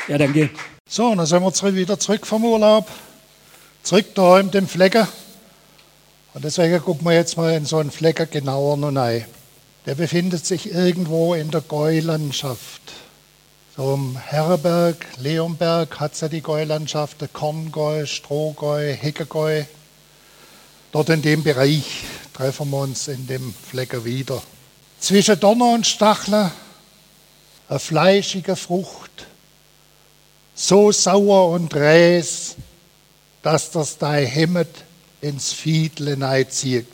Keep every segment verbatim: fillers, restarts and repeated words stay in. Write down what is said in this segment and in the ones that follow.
Ja, danke. So, dann sind wir zurück, wieder zurück vom Urlaub. Zurück daheim dem Flecken. Und deswegen gucken wir jetzt mal in so einen Flecken genauer noch rein. Der befindet sich irgendwo in der Gäulandschaft. So im Herrenberg, Leonberg hat es ja die Gäulandschaft, Korngäu, Strohgäu, Heckegäu. Dort in dem Bereich treffen wir uns in dem Flecken wieder. Zwischen Donner und Stacheln eine fleischige Frucht, so sauer und räs, dass das dein Hemmet ins Fiedle neidzieht.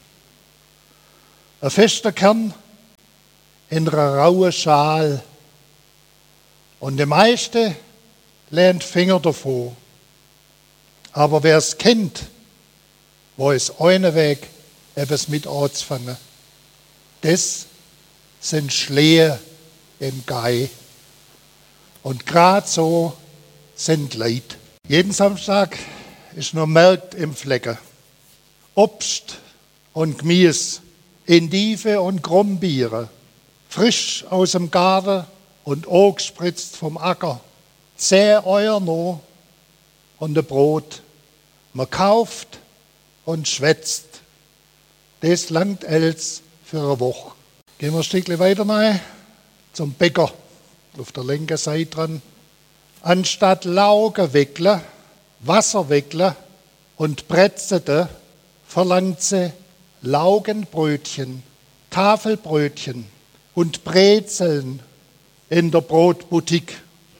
Ein fester Kern in einer rauen Schal und der meiste lernt Finger davon. Aber wer es kennt, weiß einen Weg, etwas mit anzufangen. Das sind Schlehe im Gei. Und gerade so sind Leute. Jeden Samstag ist noch Markt im Flecken. Obst und Gemüse, Endive und Grumbiere, frisch aus dem Garten und angespritzt vom Acker. Zehn Euer noch und ein Brot. Man kauft und schwätzt. Das langt els für eine Woche. Gehen wir ein Stückchen weiter rein zum Bäcker. Auf der linken Seite dran. Anstatt Laugen wickeln, Wasser wickeln und Brezeln, verlangt sie Laugenbrötchen, Tafelbrötchen und Brezeln in der Brotboutique.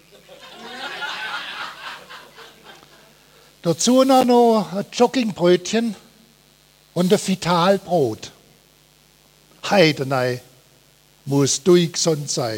Dazu noch ein Joggingbrötchen und ein Vitalbrot. Heidenei, muss durchgesund sein.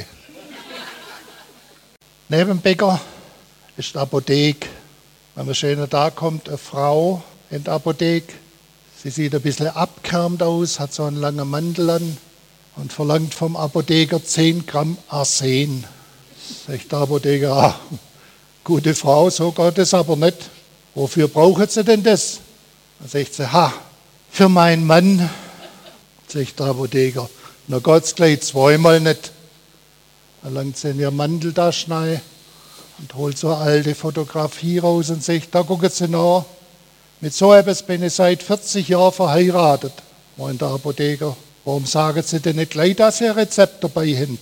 Neben dem Bäcker ist die Apotheke. Wenn man schön da kommt, eine Frau in der Apotheke. Sie sieht ein bisschen abgehärmt aus, hat so einen langen Mantel an und verlangt vom Apotheker zehn Gramm Arsen. Sagt der Apotheker, ah, gute Frau, so geht es aber nicht. Wofür brauchen Sie denn das? Dann sagt sie, ha, für meinen Mann. Sagt der Apotheker, na Gott, gleich zweimal nicht. Dann langt sie in ihr Manteltaschen rein und holt so eine alte Fotografie raus und sagt, da gucken Sie nach, mit so etwas bin ich seit vierzig Jahren verheiratet. Meint der Apotheker, warum sagen Sie denn nicht gleich, dass Sie ein Rezept dabei haben?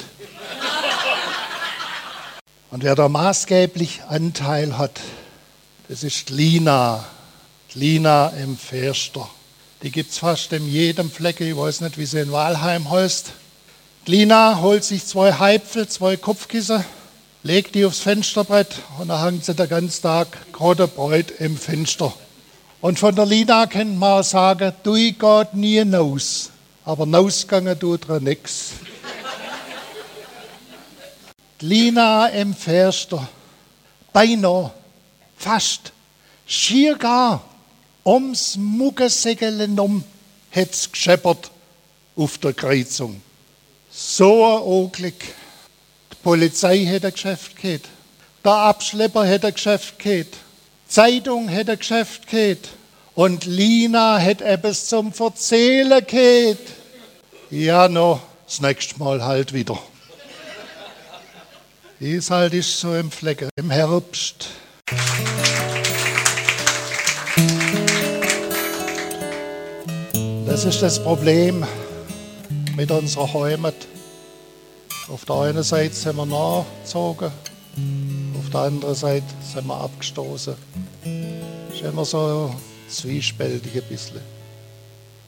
Und wer da maßgeblich Anteil hat, das ist die Lina. Die Lina im Förster. Die gibt es fast in jedem Flecken, ich weiß nicht, wie sie in Walheim heißt. Die Lina holt sich zwei Heipfel, zwei Kopfkissen, legt die aufs Fensterbrett und dann hängt sie den ganzen Tag gerade Bräut im Fenster. Und von der Lina kann man sagen, du geht nie hinaus, aber rausgegangen tut er nichts. Die Lina im Förster, beinahe, fast, schier gar, ums Muggensäckelen um, hat's gescheppert auf der Kreuzung. So ein Unglück. Die Polizei hätte ein Geschäft gehabt. Der Abschlepper hätte ein Geschäft gehabt. Die Zeitung hätte ein Geschäft gehabt. Und Lina hätte etwas zum Verzählen gehabt. Ja, no, das nächste Mal halt wieder. Wie es halt ist so im Flecken, im Herbst. Das ist das Problem mit unserer Heimat. Auf der einen Seite sind wir nachgezogen, auf der anderen Seite sind wir abgestoßen. Das ist immer so zwiespältig ein bisschen.